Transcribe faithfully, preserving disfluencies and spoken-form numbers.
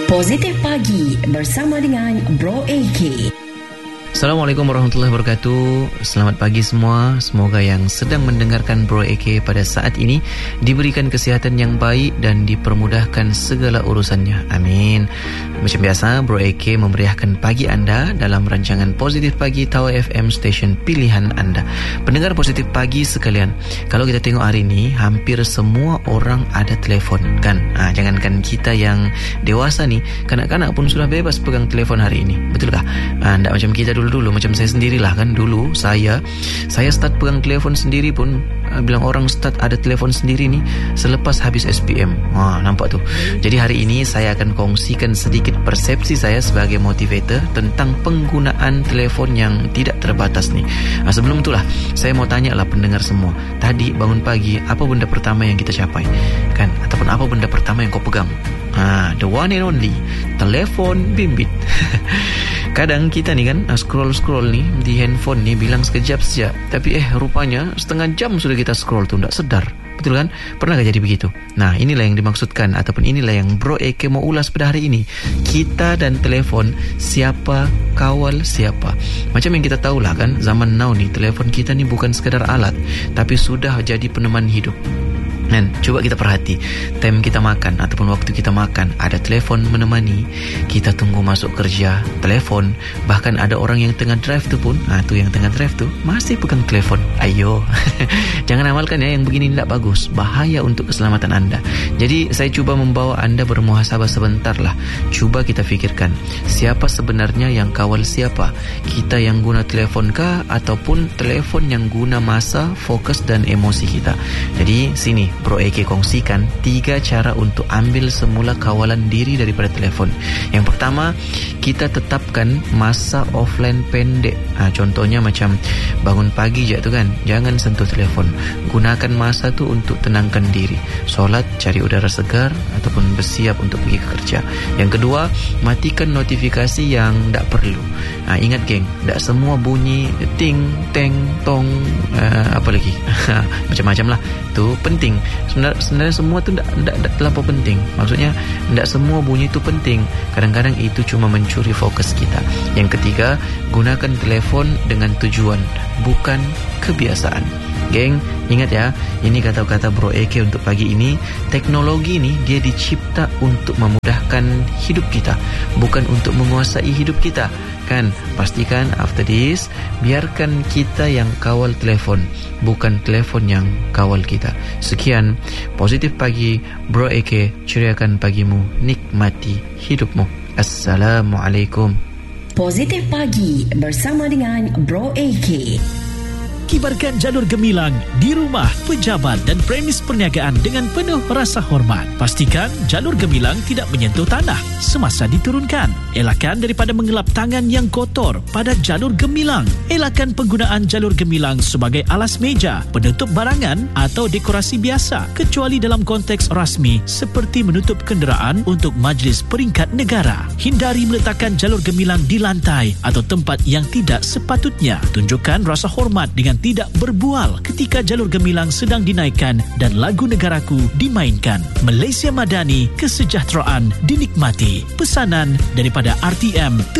Positif Pagi bersama dengan Bro A K. Assalamualaikum warahmatullahi wabarakatuh. Selamat pagi semua. Semoga yang sedang mendengarkan Bro A K pada saat ini diberikan kesihatan yang baik dan dipermudahkan segala urusannya. Amin. Macam biasa, Bro A K memeriahkan pagi anda dalam rancangan Positif Pagi Tower F M, stesen pilihan anda. Pendengar Positif Pagi sekalian, kalau kita tengok hari ini, hampir semua orang ada telefon, kan? Ha, jangankan kita yang dewasa ni, kanak-kanak pun sudah bebas pegang telefon hari ini. Betulkah? Ha, tak macam kita dulu dulu macam saya sendirilah kan. Dulu saya saya start pegang telefon sendiri pun, uh, bilang orang start ada telefon sendiri ni selepas habis S P M. Ha, nampak tu. Jadi hari ini saya akan kongsikan sedikit persepsi saya sebagai motivator tentang penggunaan telefon yang tidak terbatas ni. Ha, sebelum itulah saya mau tanya lah pendengar semua, tadi bangun pagi apa benda pertama yang kita capai, kan? Ataupun apa benda pertama yang kau pegang? Ha, the one and only telefon bimbit. Kadang kita ni kan scroll-scroll ni di handphone ni bilang sekejap saja, tapi eh rupanya setengah jam sudah kita scroll tu, tak sedar. Betul kan? Pernah tak jadi begitu? Nah, inilah yang dimaksudkan ataupun inilah yang Bro A K mau ulas pada hari ini. Kita dan telefon, siapa kawal siapa? Macam yang kita tahulah kan, zaman now ni telefon kita ni bukan sekadar alat, tapi sudah jadi peneman hidup. Dan cuba kita perhati, time kita makan ataupun waktu kita makan, ada telefon menemani. Kita tunggu masuk kerja, telefon. Bahkan ada orang yang tengah drive tu pun, ah tu yang tengah drive tu masih pegang telefon. Ayo, jangan amalkan ya, yang begini tidak bagus, bahaya untuk keselamatan anda. Jadi saya cuba membawa anda bermuhasabah sebentar lah. Cuba kita fikirkan, siapa sebenarnya yang kawal siapa? Kita yang guna telefon kah, ataupun telefon yang guna masa, fokus dan emosi kita? Jadi sini Bro A K kongsikan tiga cara untuk ambil semula kawalan diri daripada telefon. Yang pertama, kita tetapkan masa offline pendek. Ha, contohnya macam bangun pagi je tu kan, jangan sentuh telefon. Gunakan masa tu untuk tenangkan diri, solat, cari udara segar ataupun bersiap untuk pergi ke kerja. Yang kedua, matikan notifikasi yang tak perlu. Ha, ingat geng, tak semua bunyi ting, teng, tong, uh, apa lagi macam-macam lah, tu penting. Sebenarnya, sebenarnya semua tu tak terlalu penting. Maksudnya tak semua bunyi tu penting. Kadang-kadang itu cuma mencuri fokus kita. Yang ketiga, gunakan telefon dengan tujuan, bukan kebiasaan. Geng, ingat ya, ini kata-kata Bro A K untuk pagi ini. Teknologi ni dia dicipta untuk memudahkan hidup kita, bukan untuk menguasai hidup kita. Kan, pastikan after this, biarkan kita yang kawal telefon, bukan telefon yang kawal kita. Sekian Positif Pagi Bro A K, ceriakan pagimu, nikmati hidupmu. Assalamualaikum. Positif Pagi bersama dengan Bro A K. Kibarkan jalur gemilang di rumah, pejabat dan premis perniagaan dengan penuh rasa hormat. Pastikan jalur gemilang tidak menyentuh tanah semasa diturunkan. Elakkan daripada mengelap tangan yang kotor pada jalur gemilang. Elakkan penggunaan jalur gemilang sebagai alas meja, penutup barangan atau dekorasi biasa, kecuali dalam konteks rasmi seperti menutup kenderaan untuk majlis peringkat negara. Hindari meletakkan jalur gemilang di lantai atau tempat yang tidak sepatutnya. Tunjukkan rasa hormat dengan tidak berbual ketika jalur gemilang sedang dinaikkan dan lagu negaraku dimainkan. Malaysia Madani, kesejahteraan dinikmati. Pesanan daripada R T M